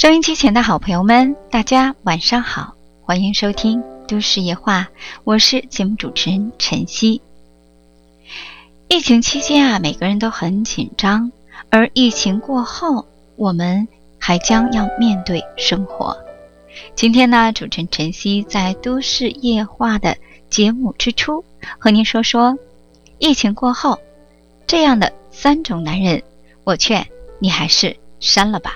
收音机前的好朋友们，大家晚上好，欢迎收听都市夜话，我是节目主持人晨曦。疫情期间每个人都很紧张，而疫情过后，我们还将要面对生活。今天呢，主持人晨曦在都市夜话的节目之初，和您说说疫情过后这样的3种男人，我劝你还是删了吧。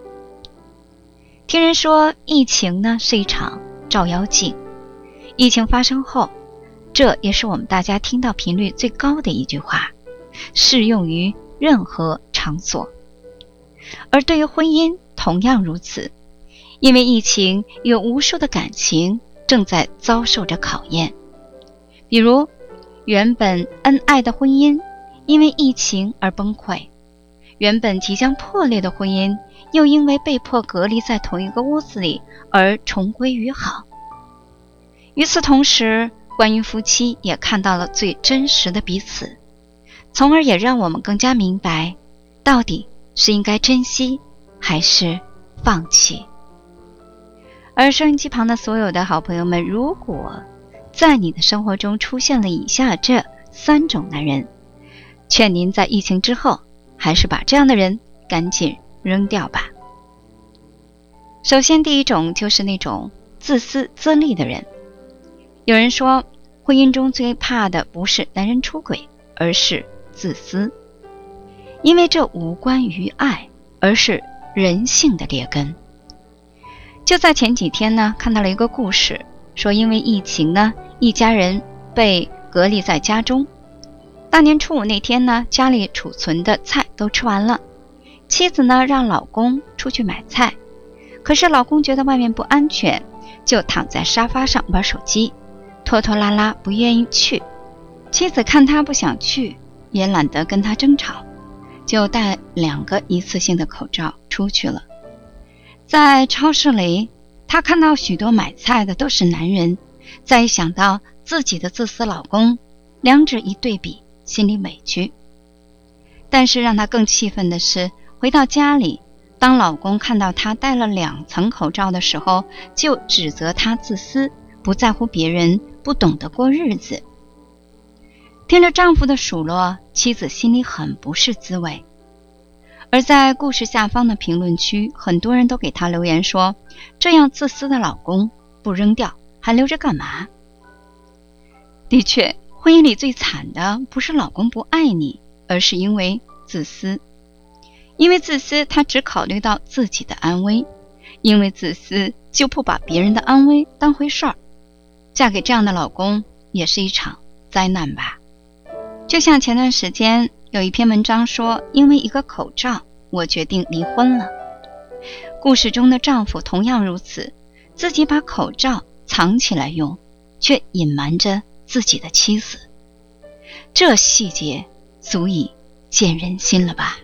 听人说疫情呢是一场照妖镜，疫情发生后，这也是我们大家听到频率最高的一句话，适用于任何场所。而对于婚姻同样如此，因为疫情有无数的感情正在遭受着考验，比如原本恩爱的婚姻因为疫情而崩溃，原本即将破裂的婚姻又因为被迫隔离在同一个屋子里而重归于好。与此同时，关于夫妻也看到了最真实的彼此，从而也让我们更加明白，到底是应该珍惜还是放弃。而收音机旁的所有的好朋友们，如果在你的生活中出现了以下这3种男人，劝您在疫情之后还是把这样的人赶紧扔掉吧。首先第一种就是那种自私自利的人。有人说，婚姻中最怕的不是男人出轨，而是自私，因为这无关于爱，而是人性的劣根。就在前几天呢，看到了一个故事，说因为疫情呢，一家人被隔离在家中。大年初五那天呢，家里储存的菜都吃完了，妻子呢让老公出去买菜，可是老公觉得外面不安全，就躺在沙发上玩手机，拖拖拉拉不愿意去。妻子看他不想去，也懒得跟他争吵，就带2个一次性的口罩出去了。在超市里，他看到许多买菜的都是男人，再一想到自己的自私老公，两者一对比，心里委屈。但是让他更气愤的是，回到家里，当老公看到他戴了2层口罩的时候，就指责他自私，不在乎别人，不懂得过日子。听着丈夫的数落，妻子心里很不是滋味。而在故事下方的评论区，很多人都给他留言说，这样自私的老公不扔掉还留着干嘛？的确，婚姻里最惨的不是老公不爱你，而是因为自私。因为自私，他只考虑到自己的安危，因为自私就不把别人的安危当回事儿。嫁给这样的老公也是一场灾难吧。就像前段时间有一篇文章说，因为一个口罩，我决定离婚了。故事中的丈夫同样如此，自己把口罩藏起来用，却隐瞒着自己的妻子。这细节足以见人心了吧。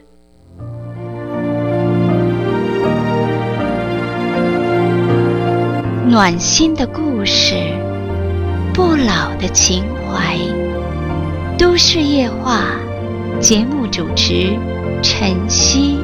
暖心的故事，不老的情怀，都市夜话，节目主持晨曦。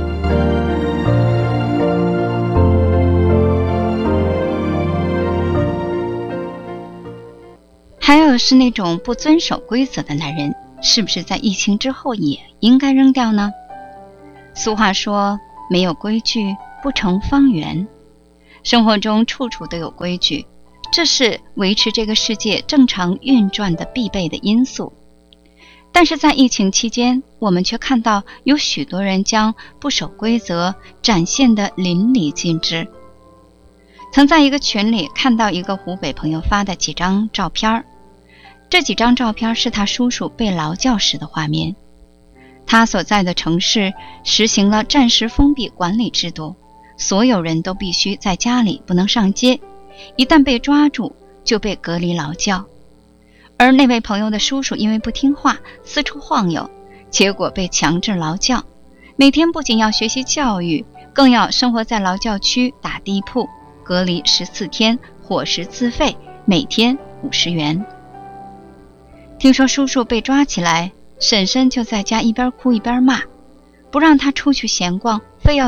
还有是那种不遵守规则的男人，是不是在疫情之后也应该扔掉呢？俗话说，没有规矩不成方圆。生活中处处都有规矩，这是维持这个世界正常运转的必备的因素。但是在疫情期间，我们却看到有许多人将不守规则展现得淋漓尽致。曾在一个群里看到一个湖北朋友发的几张照片，这几张照片是他叔叔被劳教时的画面。他所在的城市实行了暂时封闭管理制度，所有人都必须在家里，不能上街，一旦被抓住就被隔离劳教。而那位朋友的叔叔因为不听话，四处晃悠，结果被强制劳教，每天不仅要学习教育，更要生活在劳教区打地铺，隔离14天，伙食自费，每天50元。听说叔叔被抓起来，婶婶就在家一边哭一边骂，不让他出去闲逛，非要去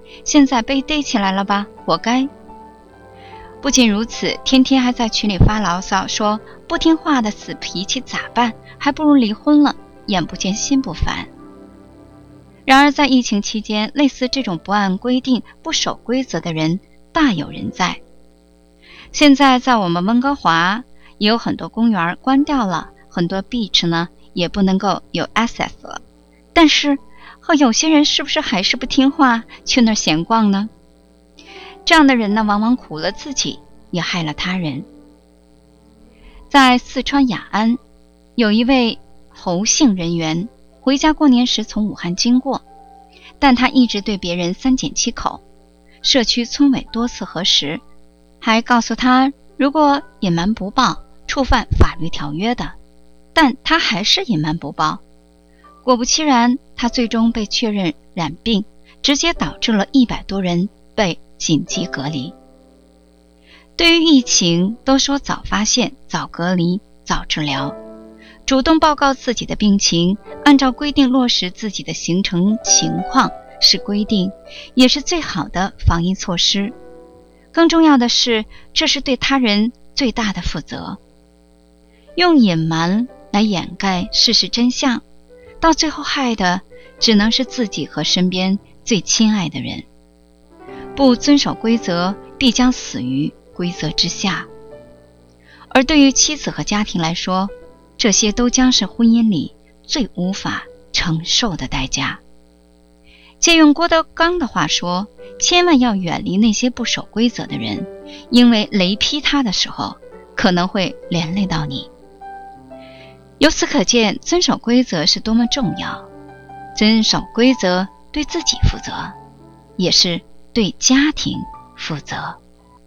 现在被逮起来了吧，活该。不仅如此，天天还在群里发牢骚，说不听话的死脾气咋办，还不如离婚了，眼不见心不烦。然而在疫情期间，类似这种不按规定、不守规则的人大有人在。现在在我们温哥华也有很多公园关掉了，很多 beach 呢也不能够有 access 了，但是有些人是不是还是不听话，去那儿闲逛呢？这样的人呢，往往苦了自己，也害了他人。在四川雅安，有一位侯姓人员回家过年时从武汉经过，但他一直对别人3缄其口。社区村委多次核实，还告诉他如果隐瞒不报，触犯法律条约的，但他还是隐瞒不报。果不其然，他最终被确认染病，直接导致了100多人被紧急隔离。对于疫情，都说早发现、早隔离、早治疗，主动报告自己的病情，按照规定落实自己的行程情况是规定，也是最好的防疫措施。更重要的是，这是对他人最大的负责。用隐瞒来掩盖事实真相，到最后害的只能是自己和身边最亲爱的人。不遵守规则，必将死于规则之下。而对于妻子和家庭来说，这些都将是婚姻里最无法承受的代价。借用郭德纲的话说，千万要远离那些不守规则的人，因为雷劈他的时候，可能会连累到你。由此可见，遵守规则是多么重要。遵守规则，对自己负责，也是对家庭负责。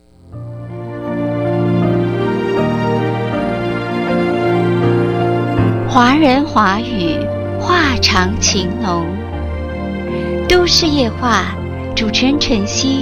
华人华语，话长情浓。都市夜话，主持人晨曦